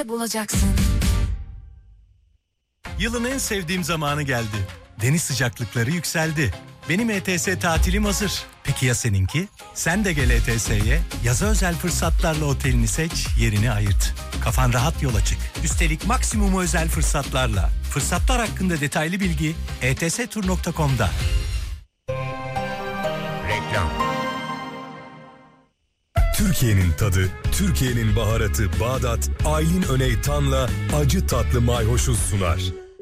bulacaksın. Yılın en sevdiğim zamanı geldi. Deniz sıcaklıkları yükseldi. Benim ETS tatilim hazır. Peki ya seninki? Sen de gel ETS'ye. Yaza özel fırsatlarla otelini seç, yerini ayırt. Kafan rahat yola çık. Üstelik maksimum özel fırsatlarla. Fırsatlar hakkında detaylı bilgi etstur.com'da. Reklam. Türkiye'nin tadı, Türkiye'nin baharatı Bağdat, Aylin Öneytan'la acı tatlı mayhoşu sunar.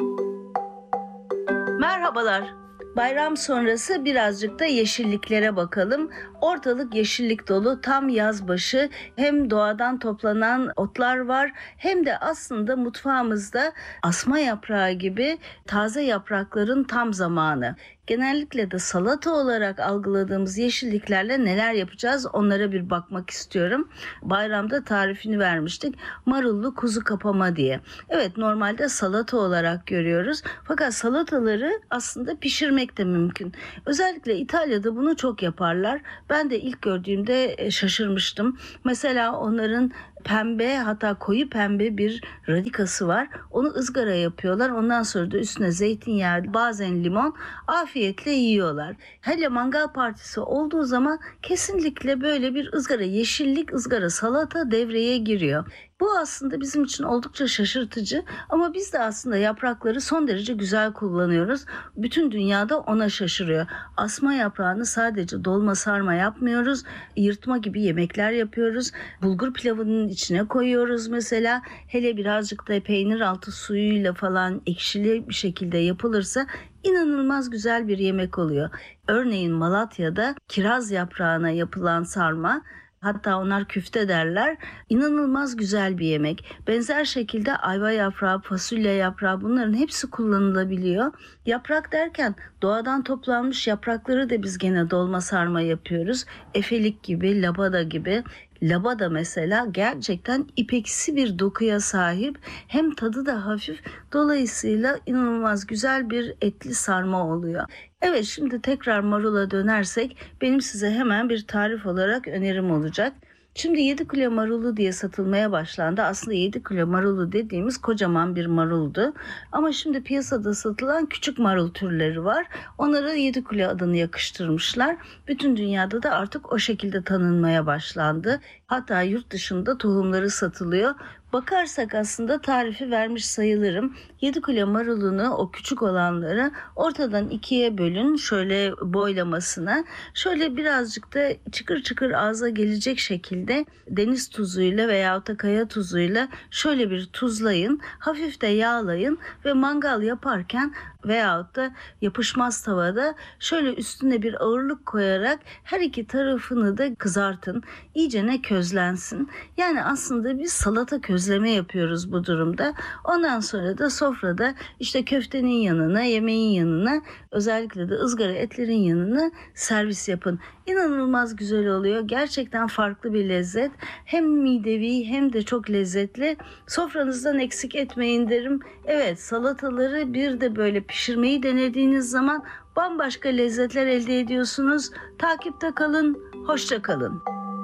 Merhabalar. Bayram sonrası birazcık da yeşilliklere bakalım. Ortalık yeşillik dolu, tam yaz başı. Hem doğadan toplanan otlar var hem de aslında mutfağımızda asma yaprağı gibi taze yaprakların tam zamanı. Genellikle de salata olarak algıladığımız yeşilliklerle neler yapacağız onlara bir bakmak istiyorum. Bayramda tarifini vermiştik. Marullu kuzu kapama diye. Evet, normalde salata olarak görüyoruz. Fakat salataları aslında pişirmek de mümkün. Özellikle İtalya'da bunu çok yaparlar. Ben de ilk gördüğümde şaşırmıştım. Mesela onların pembe, hatta koyu pembe bir radikası var. Onu ızgara yapıyorlar. Ondan sonra da üstüne zeytinyağı, bazen limon, afiyetle yiyorlar. Hele mangal partisi olduğu zaman kesinlikle böyle bir ızgara yeşillik, ızgara salata devreye giriyor. Bu aslında bizim için oldukça şaşırtıcı ama biz de aslında yaprakları son derece güzel kullanıyoruz. Bütün dünyada ona şaşırıyor. Asma yaprağını sadece dolma sarma yapmıyoruz. Yırtma gibi yemekler yapıyoruz. Bulgur pilavının içine koyuyoruz mesela. Hele birazcık da peynir altı suyuyla falan ekşili bir şekilde yapılırsa İnanılmaz güzel bir yemek oluyor. Örneğin Malatya'da kiraz yaprağına yapılan sarma, hatta onlar küfte derler. İnanılmaz güzel bir yemek. Benzer şekilde ayva yaprağı, fasulye yaprağı, bunların hepsi kullanılabiliyor. Yaprak derken doğadan toplanmış yaprakları da biz gene dolma sarma yapıyoruz. Efelik gibi, labada gibi. Labada mesela gerçekten ipeksi bir dokuya sahip, hem tadı da hafif, dolayısıyla inanılmaz güzel bir etli sarma oluyor. Evet, şimdi tekrar marula dönersek benim size hemen bir tarif olarak önerim olacak. Şimdi 7 kilo marulu diye satılmaya başlandı. Aslında 7 kilo marulu dediğimiz kocaman bir maruldu. Ama şimdi piyasada satılan küçük marul türleri var. Onlara 7 kilo adını yakıştırmışlar. Bütün dünyada da artık o şekilde tanınmaya başlandı. Hatta yurt dışında tohumları satılıyor. Bakarsak aslında tarifi vermiş sayılırım. 7 kilo marulunu, o küçük olanları ortadan ikiye bölün, şöyle boylamasına. Şöyle birazcık da çıkır çıkır ağza gelecek şekilde deniz tuzuyla veyahut da kaya tuzuyla şöyle bir tuzlayın. Hafif de yağlayın ve mangal yaparken veyahut da yapışmaz tavada şöyle üstüne bir ağırlık koyarak her iki tarafını da kızartın. İyicene közlensin. Yani aslında biz salata közleme yapıyoruz bu durumda. Ondan sonra da sofrada işte köftenin yanına, yemeğin yanına, özellikle de ızgara etlerin yanına servis yapın. İnanılmaz güzel oluyor. Gerçekten farklı bir lezzet. Hem midevi hem de çok lezzetli. Sofranızdan eksik etmeyin derim. Evet, salataları bir de böyle pişirmeyi denediğiniz zaman bambaşka lezzetler elde ediyorsunuz. Takipte kalın, hoşça kalın.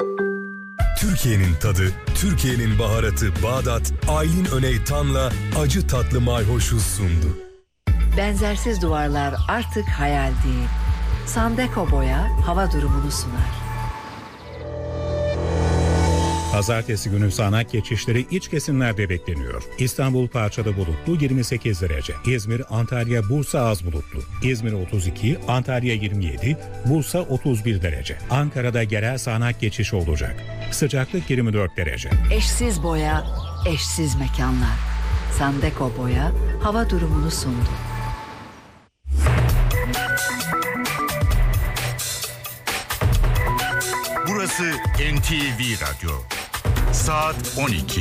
Türkiye'nin tadı, Türkiye'nin baharatı Bağdat, Aylin Öneytan'la acı tatlı mayhoşu sundu. Benzersiz duvarlar artık hayal değil. Sandeko Boya hava durumunu sunar. Pazartesi günü sağanak geçişleri iç kesimlerde bekleniyor. İstanbul parçalı bulutlu 28 derece. İzmir, Antalya, Bursa az bulutlu. İzmir 32, Antalya 27, Bursa 31 derece. Ankara'da yerel sağanak geçiş olacak. Sıcaklık 24 derece. Eşsiz boya, eşsiz mekanlar. Sandeko Boya hava durumunu sundu. Burası NTV Radyo. Saat 12.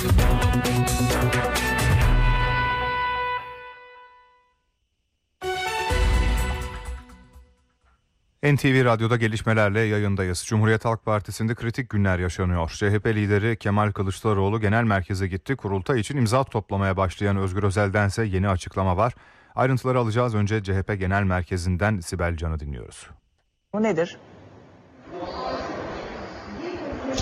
NTV Radyo'da gelişmelerle yayındayız. Cumhuriyet Halk Partisi'nde kritik günler yaşanıyor. CHP lideri Kemal Kılıçdaroğlu genel merkeze gitti. Kurultay için imza toplamaya başlayan Özgür Özel'dense yeni açıklama var. Ayrıntıları alacağız. Önce CHP Genel Merkezi'nden Sibel Can'ı dinliyoruz. O nedir?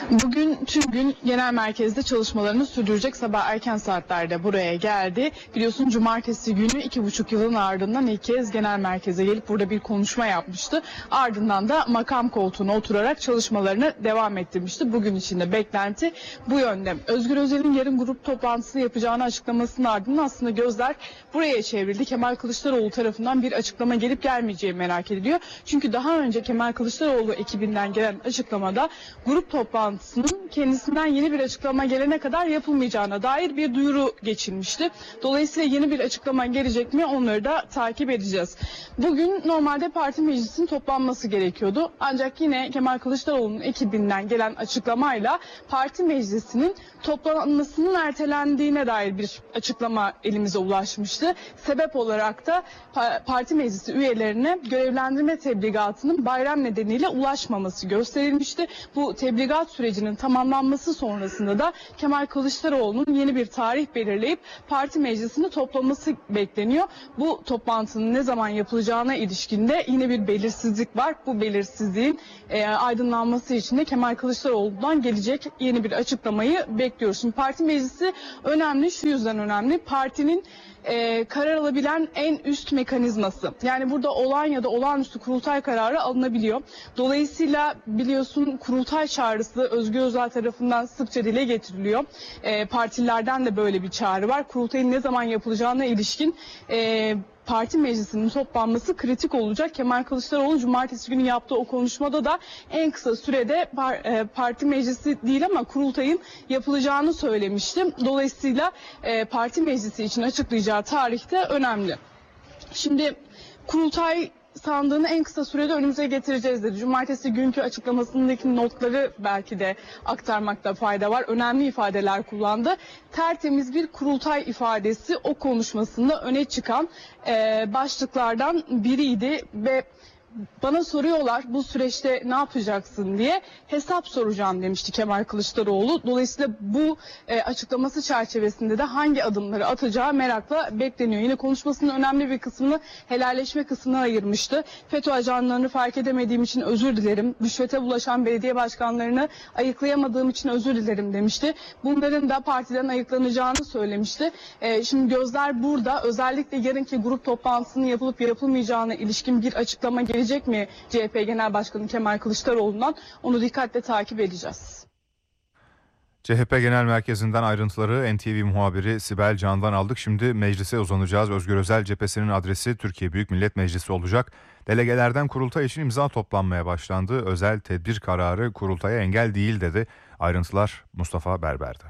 Bugün tüm gün genel merkezde çalışmalarını sürdürecek, sabah erken saatlerde buraya geldi. Biliyorsun cumartesi günü 2,5 yılın ardından ilk kez genel merkeze gelip burada bir konuşma yapmıştı. Ardından da makam koltuğuna oturarak çalışmalarını devam ettirmişti. Bugün için de beklenti bu yönde. Özgür Özel'in yarın grup toplantısı yapacağını açıklamasının ardından aslında gözler buraya çevrildi. Kemal Kılıçdaroğlu tarafından bir açıklama gelip gelmeyeceği merak ediliyor. Çünkü daha önce Kemal Kılıçdaroğlu ekibinden gelen açıklamada grup toplantısının kendisinden yeni bir açıklama gelene kadar yapılmayacağına dair bir duyuru geçilmişti. Dolayısıyla yeni bir açıklama gelecek mi, onları da takip edeceğiz. Bugün normalde parti meclisinin toplanması gerekiyordu. Ancak yine Kemal Kılıçdaroğlu'nun ekibinden gelen açıklamayla parti meclisinin toplanmasının ertelendiğine dair bir açıklama elimize ulaşmıştı. Sebep olarak da parti meclisi üyelerine görevlendirme tebligatının bayram nedeniyle ulaşmaması gösterilmişti. Bu tebligat sürecinin tamamlanması sonrasında da Kemal Kılıçdaroğlu'nun yeni bir tarih belirleyip parti meclisini toplaması bekleniyor. Bu toplantının ne zaman yapılacağına ilişkin de yine bir belirsizlik var. Bu belirsizliğin aydınlanması için de Kemal Kılıçdaroğlu'ndan gelecek yeni bir açıklamayı bekliyoruz. Şimdi parti meclisi önemli, şu yüzden önemli. Partinin karar alabilen en üst mekanizması. Yani burada olağan ya da olağanüstü kurultay kararı alınabiliyor. Dolayısıyla biliyorsun kurultay çağrısı Özgür Özel tarafından sıkça dile getiriliyor. Partilerden de böyle bir çağrı var. Kurultayın ne zaman yapılacağına ilişkin parti meclisinin toplanması kritik olacak. Kemal Kılıçdaroğlu cumartesi günü yaptığı o konuşmada da en kısa sürede parti meclisi değil ama kurultayın yapılacağını söylemişti. Dolayısıyla parti meclisi için açıklayacağı tarih de önemli. Şimdi kurultay sandığını en kısa sürede önümüze getireceğiz dedi. Cumartesi günkü açıklamasındaki notları belki de aktarmakta fayda var. Önemli ifadeler kullandı. Tertemiz bir kurultay ifadesi o konuşmasında öne çıkan başlıklardan biriydi ve bana soruyorlar bu süreçte ne yapacaksın diye, hesap soracağım demişti Kemal Kılıçdaroğlu. Dolayısıyla bu açıklaması çerçevesinde de hangi adımları atacağı merakla bekleniyor. Yine konuşmasının önemli bir kısmını helalleşme kısmına ayırmıştı. FETÖ ajanlarını fark edemediğim için özür dilerim. Rüşvete bulaşan belediye başkanlarını ayıklayamadığım için özür dilerim demişti. Bunların da partiden ayıklanacağını söylemişti. Şimdi gözler burada. Özellikle yarınki grup toplantısının yapılıp yapılmayacağına ilişkin bir açıklama gelecek mi CHP Genel Başkanı Kemal Kılıçdaroğlu'ndan, onu dikkatle takip edeceğiz. CHP Genel Merkezi'nden ayrıntıları NTV muhabiri Sibel Can'dan aldık. Şimdi meclise uzanacağız. Özgür Özel cephesinin adresi Türkiye Büyük Millet Meclisi olacak. Delegelerden kurultay için imza toplanmaya başlandı. Özel tedbir kararı kurultaya engel değil dedi. Ayrıntılar Mustafa Berber'de.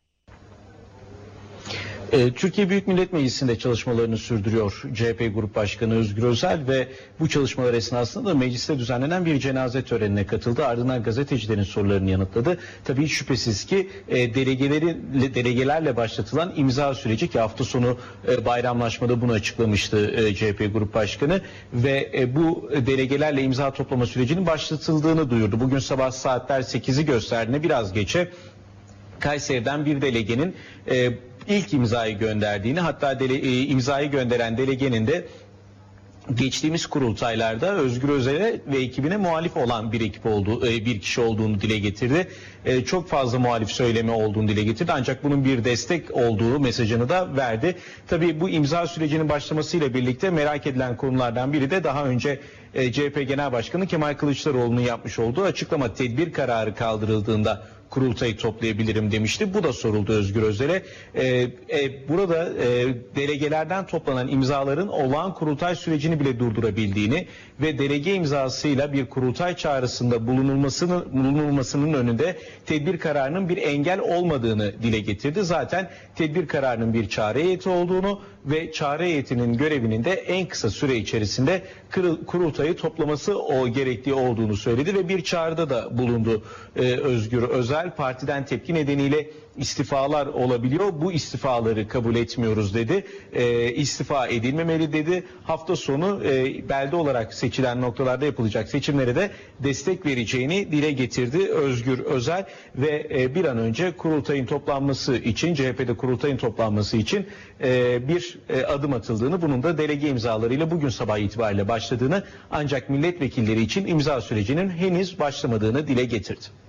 Türkiye Büyük Millet Meclisi'nde çalışmalarını sürdürüyor CHP Grup Başkanı Özgür Özel ve bu çalışmalar esnasında da mecliste düzenlenen bir cenaze törenine katıldı. Ardından gazetecilerin sorularını yanıtladı. Tabii hiç şüphesiz ki delegelerle başlatılan imza süreci, ki hafta sonu bayramlaşmada bunu açıklamıştı CHP Grup Başkanı ve bu delegelerle imza toplama sürecinin başlatıldığını duyurdu. Bugün sabah saatler 8'i gösterdiğinde biraz geçe Kayseri'den bir delegenin ilk imzayı gönderdiğini, hatta imzayı gönderen delegenin de geçtiğimiz kurultaylarda Özgür Özel'e ve ekibine muhalif olan bir kişi olduğunu dile getirdi. Çok fazla muhalif söylemi olduğunu dile getirdi. Ancak bunun bir destek olduğu mesajını da verdi. Tabii bu imza sürecinin başlamasıyla birlikte merak edilen konulardan biri de daha önce CHP Genel Başkanı Kemal Kılıçdaroğlu'nun yapmış olduğu açıklama. Tedbir kararı kaldırıldığında kurultayı toplayabilirim demişti. Bu da soruldu Özgür Özel'e. Burada delegelerden toplanan imzaların olağan kurultay sürecini bile durdurabildiğini ve delege imzasıyla bir kurultay çağrısında bulunulmasının önünde tedbir kararının bir engel olmadığını dile getirdi. Zaten tedbir kararının bir çağrı heyeti olduğunu ve çağrı heyetinin görevinin de en kısa süre içerisinde kurultayı toplaması gerektiği olduğunu söyledi ve bir çağrıda da bulundu Özgür Özel. Partiden tepki nedeniyle istifalar olabiliyor. Bu istifaları kabul etmiyoruz dedi. İstifa edilmemeli dedi. Hafta sonu belde olarak seçilen noktalarda yapılacak seçimlere de destek vereceğini dile getirdi Özgür Özel ve bir an önce kurultayın toplanması için, CHP'de kurultayın toplanması için bir adım atıldığını, bunun da delege imzalarıyla bugün sabah itibariyle başladığını, ancak milletvekilleri için imza sürecinin henüz başlamadığını dile getirdi.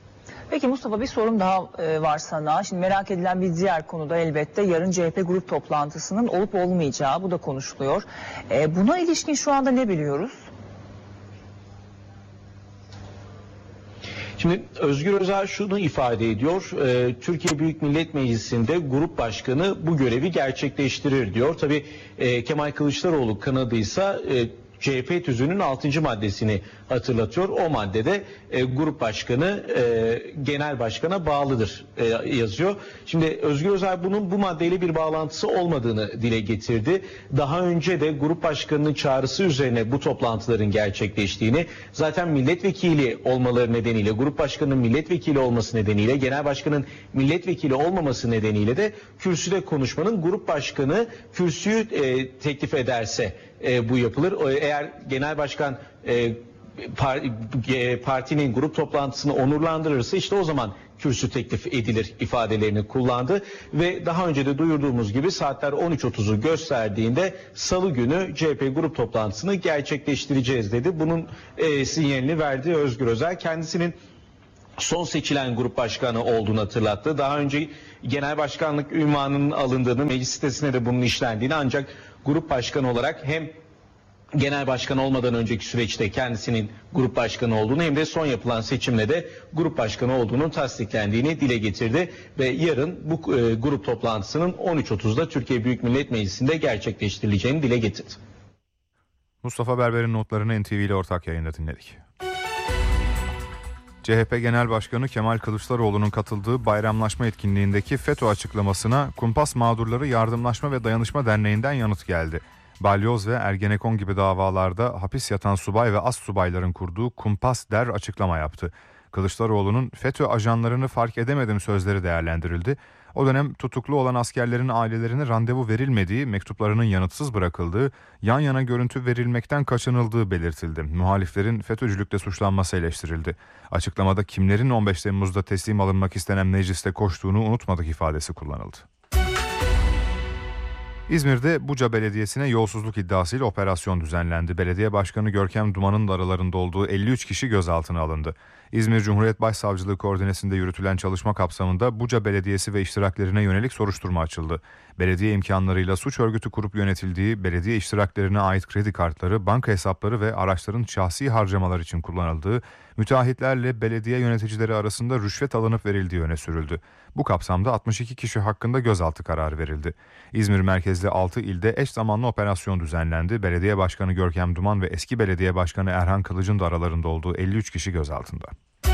Peki Mustafa, bir sorum daha var sana. Şimdi merak edilen bir diğer konu da elbette yarın CHP grup toplantısının olup olmayacağı, bu da konuşuluyor. Buna ilişkin şu anda ne biliyoruz? Şimdi Özgür Özel şunu ifade ediyor. Türkiye Büyük Millet Meclisi'nde grup başkanı bu görevi gerçekleştirir diyor. Tabii Kemal Kılıçdaroğlu kanadıysa CHP tüzüğünün 6. maddesini hatırlatıyor. O maddede grup başkanı genel başkana bağlıdır yazıyor. Şimdi Özgür Özel bunun bu maddeyle bir bağlantısı olmadığını dile getirdi. Daha önce de grup başkanının çağrısı üzerine bu toplantıların gerçekleştiğini, zaten milletvekili olmaları nedeniyle, grup başkanının milletvekili olması nedeniyle, genel başkanın milletvekili olmaması nedeniyle de kürsüde konuşmanın grup başkanı kürsüyü teklif ederse bu yapılır. Eğer genel başkan partinin grup toplantısını onurlandırırsa işte o zaman kürsü teklif edilir ifadelerini kullandı ve daha önce de duyurduğumuz gibi saatler 13.30'u gösterdiğinde Salı günü CHP grup toplantısını gerçekleştireceğiz dedi. Bunun sinyalini verdi Özgür Özel. Kendisinin son seçilen grup başkanı olduğunu hatırlattı. Daha önce genel başkanlık ünvanının alındığını, meclis sitesine de bunun işlendiğini, ancak grup başkanı olarak hem genel başkan olmadan önceki süreçte kendisinin grup başkanı olduğunu hem de son yapılan seçimle de grup başkanı olduğunun tasdiklendiğini dile getirdi ve yarın bu grup toplantısının 13.30'da Türkiye Büyük Millet Meclisi'nde gerçekleştirileceğini dile getirdi. Mustafa Berber'in notlarını NTV ile ortak yayında dinledik. CHP Genel Başkanı Kemal Kılıçdaroğlu'nun katıldığı bayramlaşma etkinliğindeki FETÖ açıklamasına Kumpas Mağdurları Yardımlaşma ve Dayanışma Derneği'nden yanıt geldi. Balyoz ve Ergenekon gibi davalarda hapis yatan subay ve astsubayların kurduğu Kumpas Der açıklama yaptı. Kılıçdaroğlu'nun FETÖ ajanlarını fark edemedim sözleri değerlendirildi. O dönem tutuklu olan askerlerin ailelerine randevu verilmediği, mektuplarının yanıtsız bırakıldığı, yan yana görüntü verilmekten kaçınıldığı belirtildi. Muhaliflerin FETÖ'cülükle suçlanması eleştirildi. Açıklamada kimlerin 15 Temmuz'da teslim alınmak istenen mecliste koştuğunu unutmadık ifadesi kullanıldı. İzmir'de Buca Belediyesi'ne yolsuzluk iddiasıyla operasyon düzenlendi. Belediye Başkanı Görkem Duman'ın da aralarında olduğu 53 kişi gözaltına alındı. İzmir Cumhuriyet Başsavcılığı koordinesinde yürütülen çalışma kapsamında Buca Belediyesi ve iştiraklerine yönelik soruşturma açıldı. Belediye imkanlarıyla suç örgütü kurup yönetildiği, belediye iştiraklerine ait kredi kartları, banka hesapları ve araçların şahsi harcamalar için kullanıldığı, müteahhitlerle belediye yöneticileri arasında rüşvet alınıp verildiği öne sürüldü. Bu kapsamda 62 kişi hakkında gözaltı kararı verildi. İzmir merkezli 6 ilde eş zamanlı operasyon düzenlendi. Belediye Başkanı Görkem Duman ve eski Belediye Başkanı Erhan Kılıç'ın da aralarında olduğu 53 kişi gözaltında.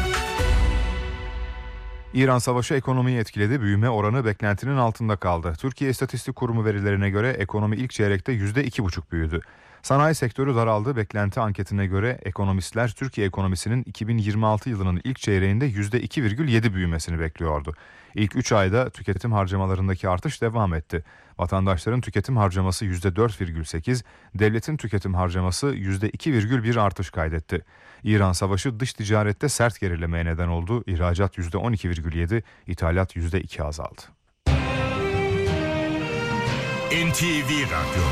İran savaşı ekonomiyi etkiledi, büyüme oranı beklentinin altında kaldı. Türkiye İstatistik Kurumu verilerine göre ekonomi ilk çeyrekte %2,5 büyüdü. Sanayi sektörü daraldı. Beklenti anketine göre ekonomistler Türkiye ekonomisinin 2026 yılının ilk çeyreğinde %2,7 büyümesini bekliyordu. İlk 3 ayda tüketim harcamalarındaki artış devam etti. Vatandaşların tüketim harcaması %4,8, devletin tüketim harcaması %2,1 artış kaydetti. İran savaşı dış ticarette sert gerilemeye neden oldu. İhracat %12,7, ithalat %2 azaldı. NTV Radyo.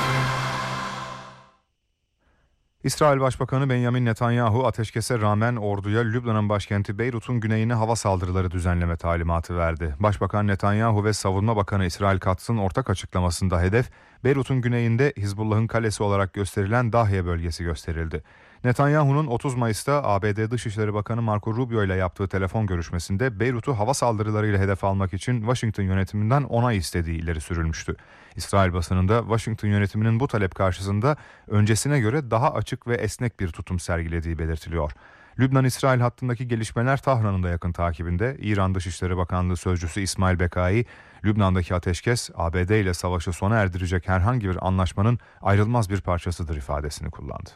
İsrail Başbakanı Benjamin Netanyahu ateşkese rağmen orduya Lübnan'ın başkenti Beyrut'un güneyine hava saldırıları düzenleme talimatı verdi. Başbakan Netanyahu ve Savunma Bakanı İsrail Katz'ın ortak açıklamasında hedef Beyrut'un güneyinde Hizbullah'ın kalesi olarak gösterilen Dahye bölgesi gösterildi. Netanyahu'nun 30 Mayıs'ta ABD Dışişleri Bakanı Marco Rubio ile yaptığı telefon görüşmesinde Beyrut'u hava saldırılarıyla hedef almak için Washington yönetiminden onay istediği ileri sürülmüştü. İsrail basınında Washington yönetiminin bu talep karşısında öncesine göre daha açık ve esnek bir tutum sergilediği belirtiliyor. Lübnan-İsrail hattındaki gelişmeler Tahran'ın da yakın takibinde. İran Dışişleri Bakanlığı Sözcüsü İsmail Bekai, Lübnan'daki ateşkes ABD ile savaşı sona erdirecek herhangi bir anlaşmanın ayrılmaz bir parçasıdır ifadesini kullandı.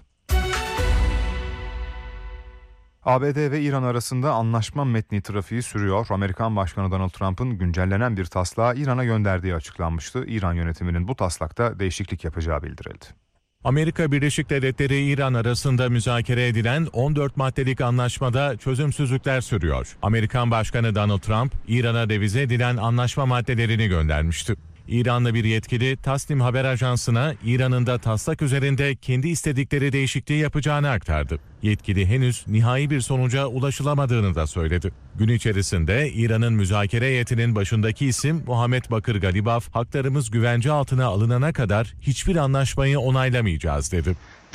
ABD ve İran arasında anlaşma metni trafiği sürüyor. Amerikan Başkanı Donald Trump'ın güncellenen bir taslağı İran'a gönderdiği açıklanmıştı. İran yönetiminin bu taslakta değişiklik yapacağı bildirildi. Amerika Birleşik Devletleri İran arasında müzakere edilen 14 maddelik anlaşmada çözümsüzlükler sürüyor. Amerikan Başkanı Donald Trump, İran'a revize edilen anlaşma maddelerini göndermişti. İranlı bir yetkili Tasnim Haber Ajansı'na İran'ın da taslak üzerinde kendi istedikleri değişikliği yapacağını aktardı. Yetkili henüz nihai bir sonuca ulaşılamadığını da söyledi. Gün içerisinde İran'ın müzakere heyetinin başındaki isim Muhammed Bakır Galibaf, haklarımız güvence altına alınana kadar hiçbir anlaşmayı onaylamayacağız dedi.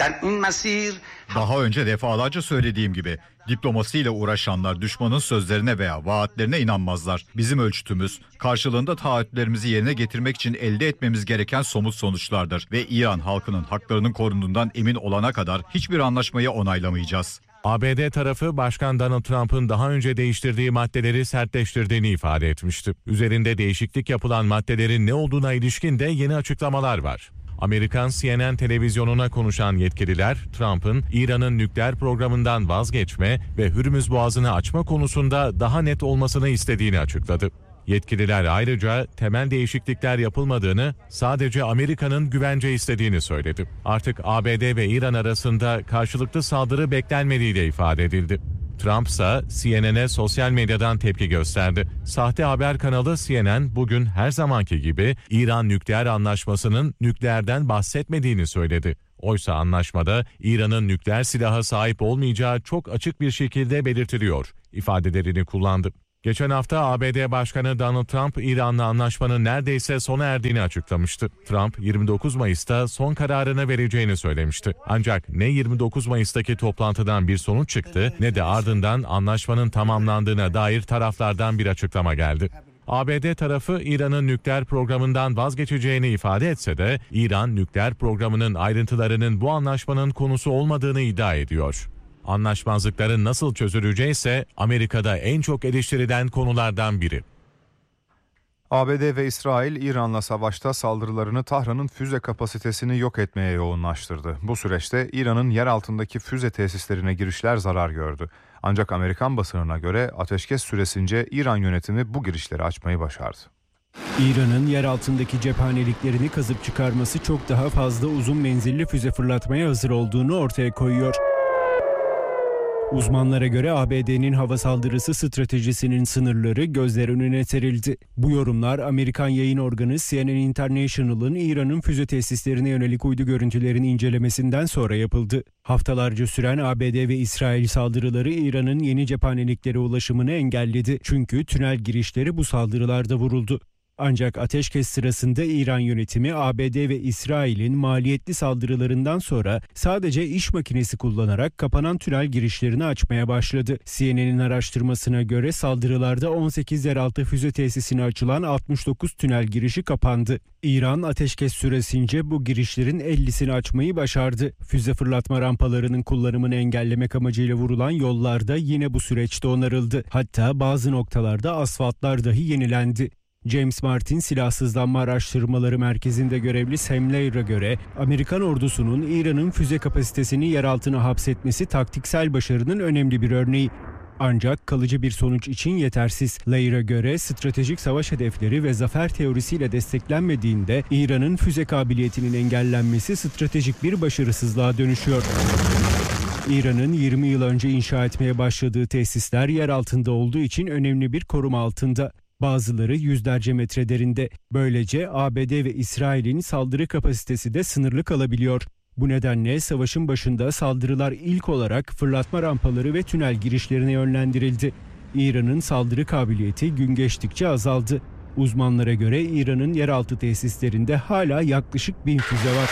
Daha önce defalarca söylediğim gibi diplomasiyle uğraşanlar düşmanın sözlerine veya vaatlerine inanmazlar. Bizim ölçütümüz karşılığında taahhütlerimizi yerine getirmek için elde etmemiz gereken somut sonuçlardır ve İran halkının haklarının korunduğundan emin olana kadar hiçbir anlaşmayı onaylamayacağız. ABD tarafı Başkan Donald Trump'ın daha önce değiştirdiği maddeleri sertleştirdiğini ifade etmişti. Üzerinde değişiklik yapılan maddelerin ne olduğuna ilişkin de yeni açıklamalar var. Amerikan CNN televizyonuna konuşan yetkililer, Trump'ın İran'ın nükleer programından vazgeçme ve Hürmüz Boğazı'nı açma konusunda daha net olmasını istediğini açıkladı. Yetkililer ayrıca temel değişiklikler yapılmadığını, sadece Amerika'nın güvence istediğini söyledi. Artık ABD ve İran arasında karşılıklı saldırı beklenmediği de ifade edildi. Trump ise CNN'e sosyal medyadan tepki gösterdi. Sahte haber kanalı CNN bugün her zamanki gibi İran nükleer anlaşmasının nükleerden bahsetmediğini söyledi. Oysa anlaşmada İran'ın nükleer silaha sahip olmayacağı çok açık bir şekilde belirtiliyor ifadelerini kullandı. Geçen hafta ABD Başkanı Donald Trump, İran'la anlaşmanın neredeyse sona erdiğini açıklamıştı. Trump, 29 Mayıs'ta son kararını vereceğini söylemişti. Ancak ne 29 Mayıs'taki toplantıdan bir sonuç çıktı, ne de ardından anlaşmanın tamamlandığına dair taraflardan bir açıklama geldi. ABD tarafı İran'ın nükleer programından vazgeçeceğini ifade etse de, İran nükleer programının ayrıntılarının bu anlaşmanın konusu olmadığını iddia ediyor. Anlaşmazlıkların nasıl çözüleceği ise Amerika'da en çok eleştirilen konulardan biri. ABD ve İsrail, İran'la savaşta saldırılarını Tahran'ın füze kapasitesini yok etmeye yoğunlaştırdı. Bu süreçte İran'ın yer altındaki füze tesislerine girişler zarar gördü. Ancak Amerikan basınına göre ateşkes süresince İran yönetimi bu girişleri açmayı başardı. İran'ın yer altındaki cephaneliklerini kazıp çıkarması çok daha fazla uzun menzilli füze fırlatmaya hazır olduğunu ortaya koyuyor. Uzmanlara göre ABD'nin hava saldırısı stratejisinin sınırları gözler önüne serildi. Bu yorumlar Amerikan yayın organı CNN International'ın İran'ın füze tesislerine yönelik uydu görüntülerini incelemesinden sonra yapıldı. Haftalarca süren ABD ve İsrail saldırıları İran'ın yeni cephaneliklere ulaşımını engelledi. Çünkü tünel girişleri bu saldırılarda vuruldu. Ancak ateşkes sırasında İran yönetimi ABD ve İsrail'in maliyetli saldırılarından sonra sadece iş makinesi kullanarak kapanan tünel girişlerini açmaya başladı. CNN'in araştırmasına göre saldırılarda 18 yeraltı füze tesisine açılan 69 tünel girişi kapandı. İran ateşkes süresince bu girişlerin 50'sini açmayı başardı. Füze fırlatma rampalarının kullanımını engellemek amacıyla vurulan yollarda yine bu süreçte onarıldı. Hatta bazı noktalarda asfaltlar dahi yenilendi. James Martin Silahsızlanma Araştırmaları Merkezi'nde görevli Sam Leir'a göre Amerikan ordusunun İran'ın füze kapasitesini yer altına hapsetmesi taktiksel başarının önemli bir örneği. Ancak kalıcı bir sonuç için yetersiz. Leir'a göre stratejik savaş hedefleri ve zafer teorisiyle desteklenmediğinde İran'ın füze kabiliyetinin engellenmesi stratejik bir başarısızlığa dönüşüyor. İran'ın 20 yıl önce inşa etmeye başladığı tesisler yer altında olduğu için önemli bir koruma altında. Bazıları yüzlerce metre derinde. Böylece ABD ve İsrail'in saldırı kapasitesi de sınırlı kalabiliyor. Bu nedenle savaşın başında saldırılar ilk olarak fırlatma rampaları ve tünel girişlerine yönlendirildi. İran'ın saldırı kabiliyeti gün geçtikçe azaldı. Uzmanlara göre İran'ın yeraltı tesislerinde hala yaklaşık 1000 füze var.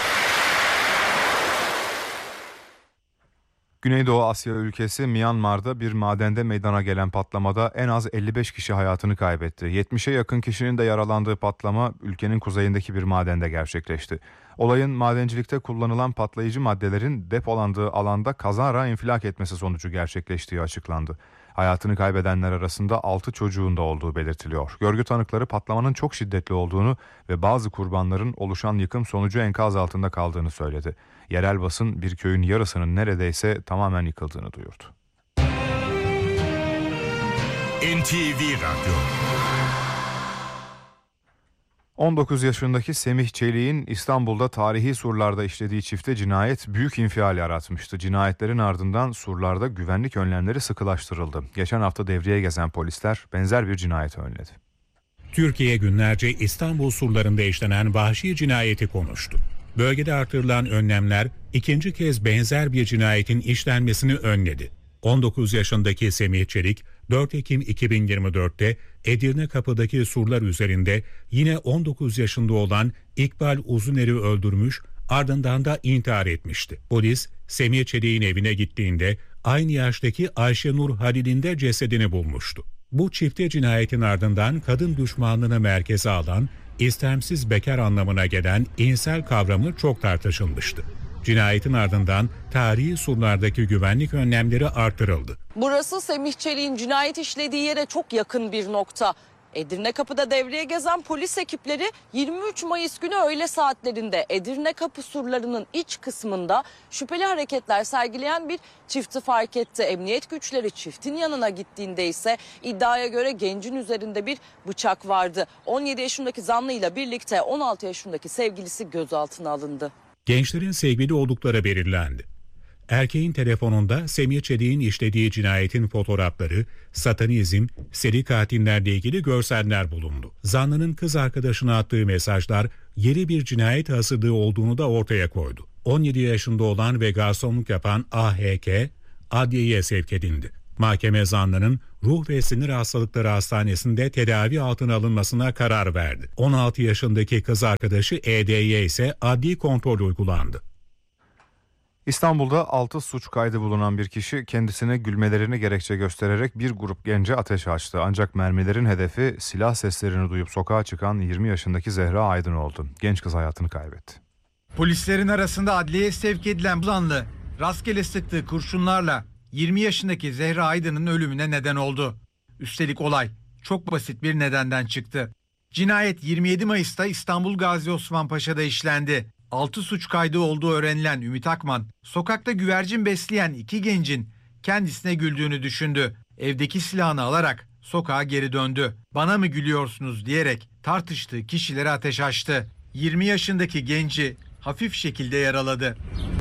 Güneydoğu Asya ülkesi Myanmar'da bir madende meydana gelen patlamada en az 55 kişi hayatını kaybetti. 70'e yakın kişinin de yaralandığı patlama ülkenin kuzeyindeki bir madende gerçekleşti. Olayın madencilikte kullanılan patlayıcı maddelerin depolandığı alanda kazara infilak etmesi sonucu gerçekleştiği açıklandı. Hayatını kaybedenler arasında 6 çocuğun da olduğu belirtiliyor. Görgü tanıkları patlamanın çok şiddetli olduğunu ve bazı kurbanların oluşan yıkım sonucu enkaz altında kaldığını söyledi. Yerel basın bir köyün yarısının neredeyse tamamen yıkıldığını duyurdu. NTV Radyo. 19 yaşındaki Semih Çelik'in İstanbul'da tarihi surlarda işlediği çifte cinayet büyük infial yaratmıştı. Cinayetlerin ardından surlarda güvenlik önlemleri sıkılaştırıldı. Geçen hafta devreye gezen polisler benzer bir cinayeti önledi. Türkiye günlerce İstanbul surlarında işlenen vahşi cinayeti konuştu. Bölgede artırılan önlemler ikinci kez benzer bir cinayetin işlenmesini önledi. 19 yaşındaki Semih Çelik, 4 Ekim 2024'te Edirnekapı'daki surlar üzerinde yine 19 yaşında olan İkbal Uzuner'i öldürmüş, ardından da intihar etmişti. Polis, Semih Çelik'in evine gittiğinde aynı yaştaki Ayşenur Halil'in de cesedini bulmuştu. Bu çifte cinayetin ardından kadın düşmanlığını merkeze alan, istemsiz bekar anlamına gelen insel kavramı çok tartışılmıştı. Cinayetin ardından tarihi surlardaki güvenlik önlemleri artırıldı. Burası Semih Çelik'in cinayet işlediği yere çok yakın bir nokta. Edirnekapı'da devreye gezen polis ekipleri 23 Mayıs günü öğle saatlerinde Edirnekapı surlarının iç kısmında şüpheli hareketler sergileyen bir çifti fark etti. Emniyet güçleri çiftin yanına gittiğinde ise iddiaya göre gencin üzerinde bir bıçak vardı. 17 yaşındaki zanlıyla birlikte 16 yaşındaki sevgilisi gözaltına alındı. Gençlerin sevgili oldukları belirlendi. Erkeğin telefonunda Semih Çelik'in işlediği cinayetin fotoğrafları, satanizm, seri katillerle ilgili görseller bulundu. Zanlının kız arkadaşına attığı mesajlar yeni bir cinayet hazırlığı olduğunu da ortaya koydu. 17 yaşında olan ve garsonluk yapan AHK adliyeye sevk edildi. Mahkeme zanlının ruh ve sinir hastalıkları hastanesinde tedavi altına alınmasına karar verdi. 16 yaşındaki kız arkadaşı ED'ye ise adli kontrol uygulandı. İstanbul'da 6 suç kaydı bulunan bir kişi kendisine gülmelerini gerekçe göstererek bir grup gence ateş açtı. Ancak mermilerin hedefi silah seslerini duyup sokağa çıkan 20 yaşındaki Zehra Aydın oldu. Genç kız hayatını kaybetti. Polislerin arasında adliyeye sevk edilen zanlı rastgele sıktığı kurşunlarla 20 yaşındaki Zehra Aydın'ın ölümüne neden oldu. Üstelik olay çok basit bir nedenden çıktı. Cinayet 27 Mayıs'ta İstanbul Gazi Osman Paşa'da işlendi. 6 suç kaydı olduğu öğrenilen Ümit Akman, sokakta güvercin besleyen 2 gencin kendisine güldüğünü düşündü. Evdeki silahını alarak sokağa geri döndü. Bana mı gülüyorsunuz diyerek tartıştığı kişilere ateş açtı. 20 yaşındaki genci hafif şekilde yaraladı.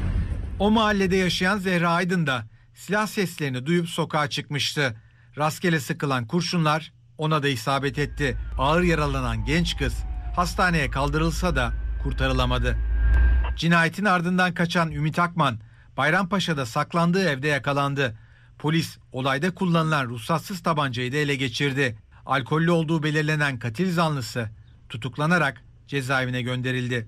O mahallede yaşayan Zehra Aydın da silah seslerini duyup sokağa çıkmıştı. Rastgele sıkılan kurşunlar ona da isabet etti. Ağır yaralanan genç kız hastaneye kaldırılsa da kurtarılamadı. Cinayetin ardından kaçan Ümit Akman, Bayrampaşa'da saklandığı evde yakalandı. Polis olayda kullanılan ruhsatsız tabancayı da ele geçirdi. Alkollü olduğu belirlenen katil zanlısı tutuklanarak cezaevine gönderildi.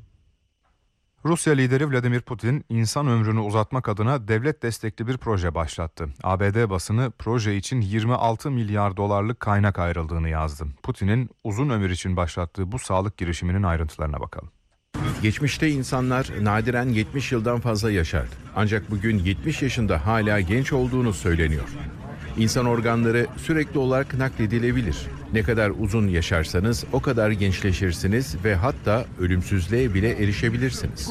Rusya lideri Vladimir Putin, insan ömrünü uzatmak adına devlet destekli bir proje başlattı. ABD basını proje için 26 milyar dolarlık kaynak ayrıldığını yazdı. Putin'in uzun ömür için başlattığı bu sağlık girişiminin ayrıntılarına bakalım. Geçmişte insanlar nadiren 70 yıldan fazla yaşardı. Ancak bugün 70 yaşında hala genç olduğunu söyleniyor. İnsan organları sürekli olarak nakledilebilir. Ne kadar uzun yaşarsanız o kadar gençleşirsiniz ve hatta ölümsüzlüğe bile erişebilirsiniz.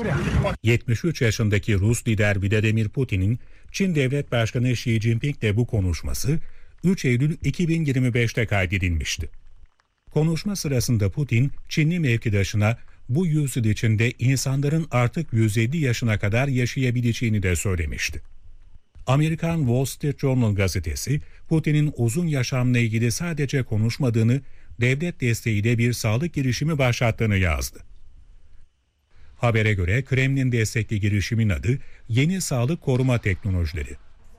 73 yaşındaki Rus lider Vladimir Putin'in Çin Devlet Başkanı Xi Jinping'le bu konuşması 3 Eylül 2025'te kaydedilmişti. Konuşma sırasında Putin, Çinli mevkidaşına bu yüzyıl içinde insanların artık 150 yaşına kadar yaşayabileceğini de söylemişti. Amerikan Wall Street Journal gazetesi, Putin'in uzun yaşamla ilgili sadece konuşmadığını, devlet desteğiyle bir sağlık girişimi başlattığını yazdı. Habere göre Kremlin destekli girişimin adı Yeni Sağlık Koruma Teknolojileri.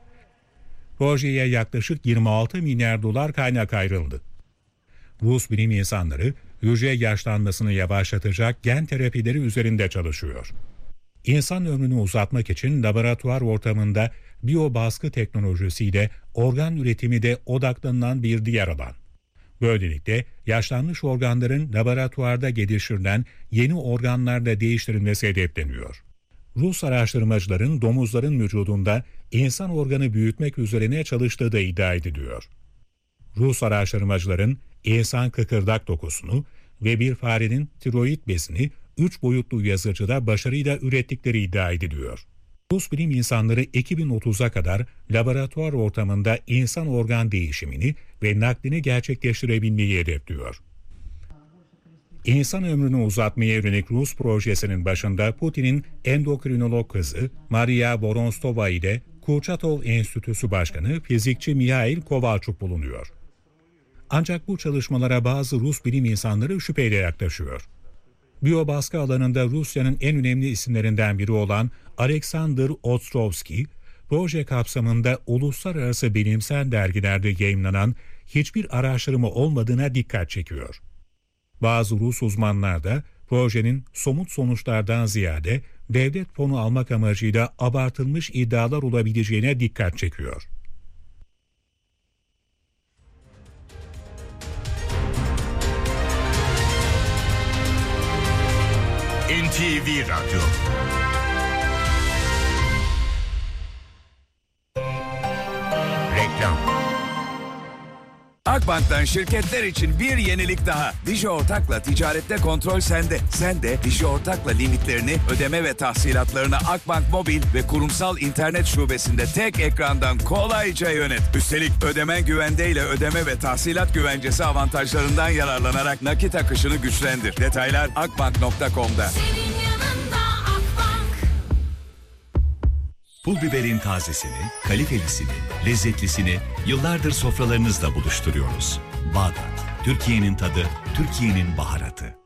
Projeye yaklaşık 26 milyar dolar kaynak ayrıldı. Rus bilim insanları hücre yaşlanmasını yavaşlatacak gen terapileri üzerinde çalışıyor. İnsan ömrünü uzatmak için laboratuvar ortamında biyobaskı teknolojisiyle organ üretimi de odaklanılan bir diğer alan. Böylelikle yaşlanmış organların laboratuvarda geliştirilen yeni organlarla değiştirilmesi hedefleniyor. Rus araştırmacıların domuzların vücudunda insan organı büyütmek üzerine çalıştığı da iddia ediliyor. Rus araştırmacıların insan kıkırdak dokusunu ve bir farenin tiroid bezini 3 boyutlu yazıcıda başarıyla ürettikleri iddia ediliyor. Rus bilim insanları 2030'a kadar laboratuvar ortamında insan organ değişimini ve naklini gerçekleştirebilmeyi hedefliyor. İnsan ömrünü uzatmaya yönelik Rus projesinin başında Putin'in endokrinolog kızı Maria Vorontsova ile Kurchatov Enstitüsü Başkanı fizikçi Mihail Kovalchuk bulunuyor. Ancak bu çalışmalara bazı Rus bilim insanları şüpheyle yaklaşıyor. Biyobaskı alanında Rusya'nın en önemli isimlerinden biri olan Alexander Ostrovsky, proje kapsamında uluslararası bilimsel dergilerde yayımlanan hiçbir araştırma olmadığına dikkat çekiyor. Bazı Rus uzmanlar da projenin somut sonuçlardan ziyade devlet fonu almak amacıyla abartılmış iddialar olabileceğine dikkat çekiyor. NTV Radyo. Reklam. Akbank'tan şirketler için bir yenilik daha. Digi Ortak'la ticarette kontrol sende. Sen de Digi Ortak'la limitlerini, ödeme ve tahsilatlarını Akbank Mobil ve kurumsal internet şubesinde tek ekrandan kolayca yönet. Üstelik ödemen güvendeyle ödeme ve tahsilat güvencesi avantajlarından yararlanarak nakit akışını güçlendir. Detaylar akbank.com'da. Pul biberin tazesini, kalitelisini, lezzetlisini yıllardır sofralarınızda buluşturuyoruz. Bağdat, Türkiye'nin tadı, Türkiye'nin baharatı.